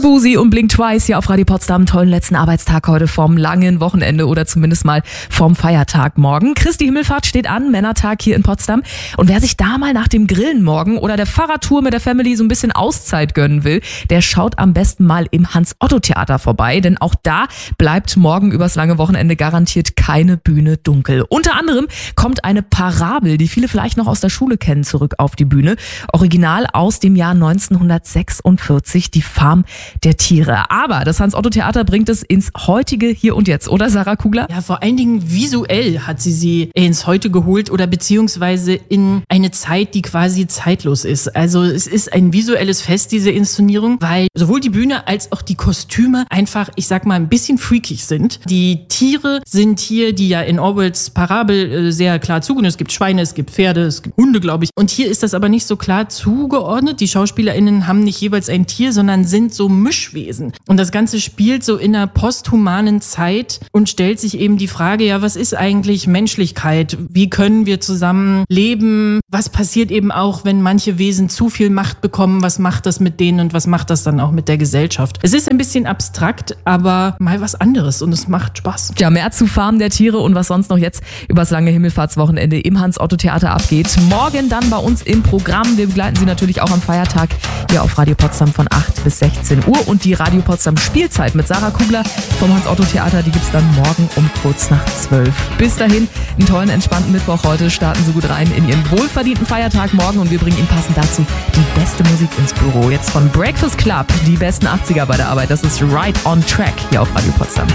Busi und Blink Twice hier auf Radio Potsdam. Tollen letzten Arbeitstag heute vom langen Wochenende oder zumindest mal vom Feiertag morgen. Christi Himmelfahrt steht an, Männertag hier in Potsdam. Und wer sich da mal nach dem Grillen morgen oder der Fahrradtour mit der Family so ein bisschen Auszeit gönnen will, der schaut am besten mal im Hans-Otto-Theater vorbei. Denn auch da bleibt morgen übers lange Wochenende garantiert keine Bühne dunkel. Unter anderem kommt eine Parabel, die viele vielleicht noch aus der Schule kennen, zurück auf die Bühne. Original aus dem Jahr 1946, die Farm der Tiere. Aber das Hans-Otto-Theater bringt es ins heutige Hier und Jetzt, oder Sarah Kugler? Ja, vor allen Dingen visuell hat sie ins Heute geholt oder beziehungsweise in eine Zeit, die quasi zeitlos ist. Also es ist ein visuelles Fest, diese Inszenierung, weil sowohl die Bühne als auch die Kostüme einfach, ich sag mal, ein bisschen freakig sind. Die Tiere sind hier, die ja in Orwells Parabel sehr klar zugeordnet. Es gibt Schweine, es gibt Pferde, es gibt Hunde, glaube ich. Und hier ist das aber nicht so klar zugeordnet. Die SchauspielerInnen haben nicht jeweils ein Tier, sondern sind so Mischwesen. Und das Ganze spielt so in einer posthumanen Zeit und stellt sich eben die Frage, ja, was ist eigentlich Menschlichkeit? Wie können wir zusammen leben? Was passiert eben auch, wenn manche Wesen zu viel Macht bekommen? Was macht das mit denen und was macht das dann auch mit der Gesellschaft? Es ist ein bisschen abstrakt, aber mal was anderes und es macht Spaß. Ja, mehr zu Farm der Tiere und was sonst noch jetzt übers lange Himmelfahrtswochenende im Hans-Otto-Theater abgeht. Morgen dann bei uns im Programm. Wir begleiten Sie natürlich auch am Feiertag hier auf Radio Potsdam von 8 bis 16 Uhr. Und die Radio Potsdam Spielzeit mit Sarah Kugler vom Hans-Otto-Theater, die gibt's dann morgen um kurz nach 12. Bis dahin, einen tollen, entspannten Mittwoch heute. Starten Sie gut rein in Ihren wohlverdienten Feiertag morgen und wir bringen Ihnen passend dazu die beste Musik ins Büro. Jetzt von Breakfast Club, die besten 80er bei der Arbeit. Das ist Right on Track hier auf Radio Potsdam.